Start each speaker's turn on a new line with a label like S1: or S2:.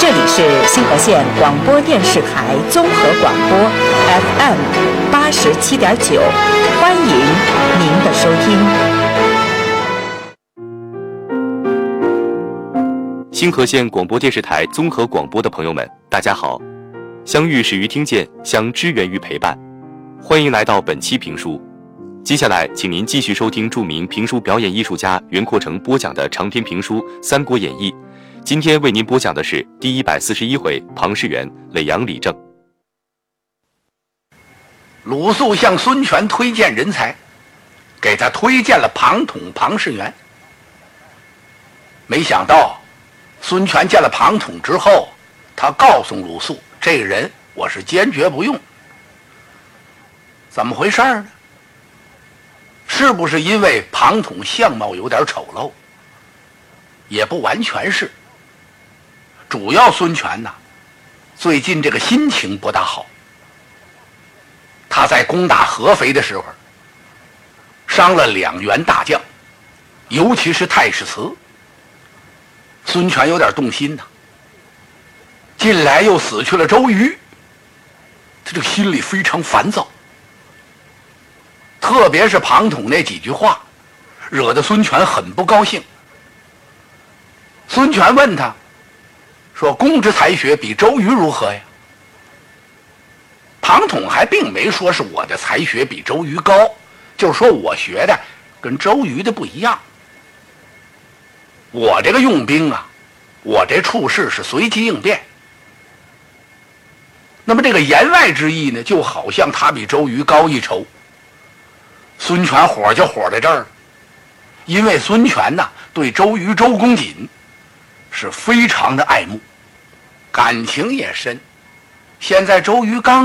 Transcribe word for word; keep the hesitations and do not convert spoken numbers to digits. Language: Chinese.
S1: 这里是新河县广播电视台综合广播 F M 八十七点九，欢迎您的收听。
S2: 新河县广播电视台综合广播的朋友们，大家好！相遇始于听见，相知源于陪伴。欢迎来到本期评书。接下来，请您继续收听著名评书表演艺术家袁阔成播讲的长篇评书《三国演义》。今天为您播讲的是第一百四十一回庞士元耒阳李政。
S3: 鲁肃向孙权推荐人才，给他推荐了庞统、庞士元。没想到孙权见了庞统之后，他告诉鲁肃，这个人我是坚决不用。怎么回事呢？是不是因为庞统相貌有点丑陋？也不完全是，主要孙权呐，最近这个心情不大好。他在攻打合肥的时候，伤了两员大将，尤其是太史慈。孙权有点动心呐。近来又死去了周瑜，他这个心里非常烦躁。特别是庞统那几句话，惹得孙权很不高兴。孙权问他说：“公之才学比周瑜如何呀？”庞统还并没说是我的才学比周瑜高，就是说我学的跟周瑜的不一样。我这个用兵啊，我这处事是随机应变。那么这个言外之意呢，就好像他比周瑜高一筹。孙权火就火在这儿了，因为孙权呢对周瑜、周公瑾是非常的爱慕，感情也深。现在周瑜刚